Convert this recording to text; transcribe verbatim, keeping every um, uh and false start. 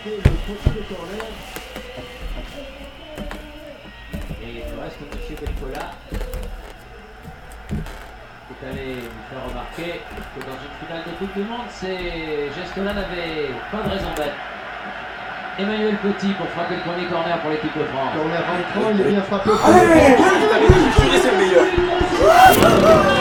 Et il reste M. Belcola qui est allé lui faire remarquer que dans une finale de Coupe du Monde, ces gestes-là n'avaient pas de raison d'être. Emmanuel Petit pour frapper le premier corner pour l'équipe de France. Corner rentrant, il est bien frappé. Allez, c'est le meilleur.